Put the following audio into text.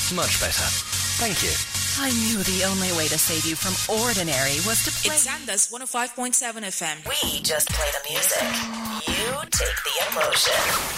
Much better. Thank you. I knew the only way to save you from ordinary was to play. It's Sandus 105.7 FM. We just play the music. You take the emotion.